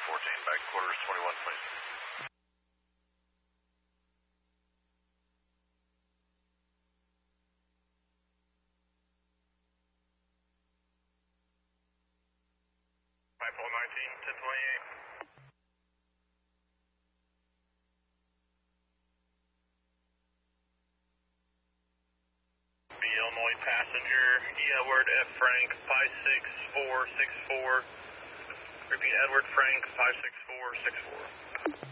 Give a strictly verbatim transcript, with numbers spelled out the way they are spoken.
fourteen, back quarters twenty-one, please. five four nineteen, ten twenty-eight. B Illinois passenger, E Edward F Frank, five six four six four. Repeat, Edward Frank, five six four six four.